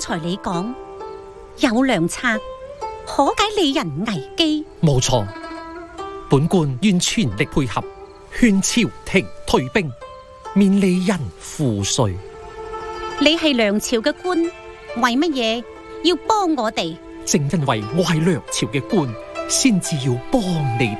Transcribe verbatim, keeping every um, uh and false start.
才你講有良策，可解利人危機。 冇錯，本官願全力配合，勸朝廷退兵，免利人賦稅。 你係梁朝嘅官，為乜嘢要幫我哋？ 正因為我係梁朝嘅官，先至要幫你